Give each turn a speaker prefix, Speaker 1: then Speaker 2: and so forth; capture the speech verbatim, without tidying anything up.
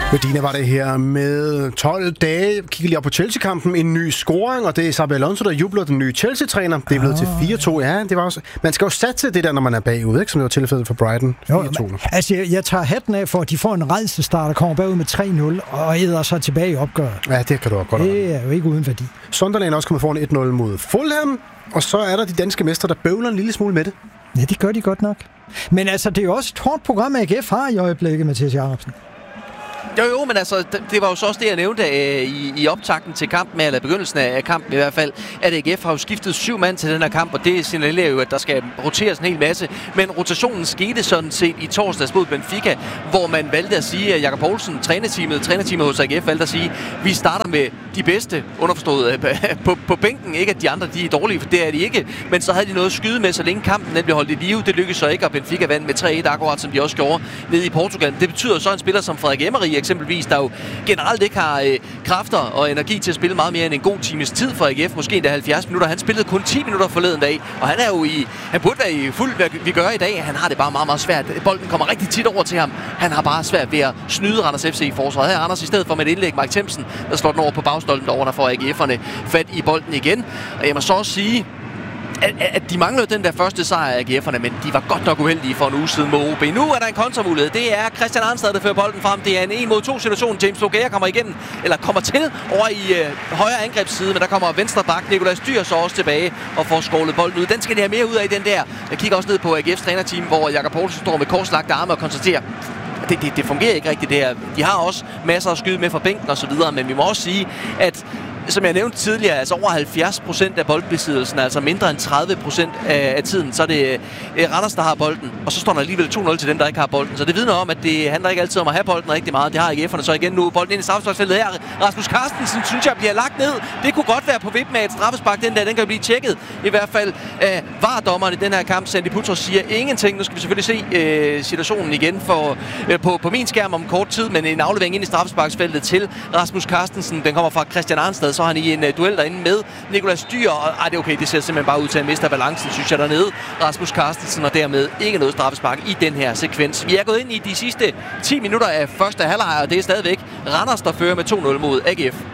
Speaker 1: Medina var det her med tolv dage. Kigger lige op på Chelsea-kampen. En ny scoring, og det er Xabi Alonso, der jubler, den nye Chelsea-træner. Det er blevet oh. til fire to. Ja, det var også... Man skal jo satse det der, når man er bagud, ikke? Som det var tilfældet for Brighton. fire to.
Speaker 2: Jo, altså, jeg, jeg tager hatten af for, at de får en rædselsstart og kommer bagud med tre nul og æder sig tilbage i opgøret.
Speaker 1: Ja, det kan du også godt.
Speaker 2: Det er jo ikke uden værdi.
Speaker 1: Sunderland er også kommet foran et nul mod Fulham, og så er der de danske mestre, der bøvler en lille smule med det.
Speaker 2: Ja, det gør de godt nok. Men altså, det er jo også et hårdt program, A G F har i øjeblikket, Mathias Jacobsen.
Speaker 3: Jo, jo, men altså, det var jo så også det, jeg nævnte øh, i, i optakten til kampen, eller begyndelsen af kampen i hvert fald, at A G F har jo skiftet syv mand til den her kamp, og det signalerer jo, at der skal roteres en hel masse. Men rotationen skete sådan set i torsdags mod Benfica, hvor man valgte at sige, at Jakob Poulsen, trænerteamet, trænerteamet hos A G F, valgte at sige, at vi starter med de bedste, underforstået på, på bænken. Ikke at de andre de er dårlige, for det er de ikke. Men så havde de noget at skyde med, så længe kampen den blev holdt i live. Det lykkedes så ikke, og Benfica vandt med tre et akkurat, som de også gjorde nede i Portugal. Det betyder så en spiller som Frederik Emery eksempelvis, der jo generelt ikke har øh, kræfter og energi til at spille meget mere end en god times tid for A G F, måske endda halvfjerds minutter. Han spillede kun ti minutter forleden dag, og han er jo i, han burde være i fuld, hvad vi gør i dag. Han har det bare meget, meget svært. Bolden kommer rigtig tit over til ham. Han har bare svært ved at snyde Randers F C i forsvaret. Her er Anders i stedet for med et indlæg, Mike Themsen, der slår den over på bagstolpen derovre, der får A G F'erne fat i bolden igen. Og jeg må så også sige, At, at de manglede den der første sejr af A G F'erne, men de var godt nok uheldige for en uge siden mod O B. Nu er der en kontramulighed. Det er Christian Arnstad, der fører bolden frem. Det er en en mod to situation. James Logea kommer igennem, eller kommer til over i øh, højre angrebsside, men der kommer venstre bak. Nikolaj Styr så også tilbage og får skålet bolden ud. Den skal de have mere ud af, den der. Jeg kigger også ned på A G F's trænerteam, hvor Jakob Poulsen står med korslagte arme og konstaterer, Det, det, det fungerer ikke rigtigt det her. De har også masser at skyde med fra bænken og så videre, men vi må også sige, at som jeg nævnte tidligere, altså over halvfjerds procent af boldbesiddelsen, altså mindre end tredive procent af, af tiden, så er det eh, Randers, der har bolden, og så står der alligevel to nul til dem, der ikke har bolden. Så det vidner om, at det handler ikke altid om at have bolden rigtig meget. Det har A G F'erne så igen nu. Bolden ind i straffesparksfeltet her. Rasmus Carstensen, synes jeg, bliver lagt ned. Det kunne godt være på vippen af et straffespark, den der. Den kan blive tjekket. I hvert fald eh, var dommeren i den her kamp, Sandy Putros, siger ingenting. Nu skal vi selvfølgelig se eh, situationen igen for, eh, på, på min skærm om kort tid, men en aflevering ind i straffesparksfeltet til Rasmus Carstensen. Den kommer fra Christian Arnstad, så er han i en uh, duel derinde med Nikolaj Styr, og ej, det er okay, det ser simpelthen bare ud til at miste balancen, synes jeg, dernede. Rasmus Carstensen, og dermed ikke noget straffespark i den her sekvens. Vi er gået ind i de sidste ti minutter af første halvleg, og det er stadigvæk Randers, der fører med to nul mod A G F.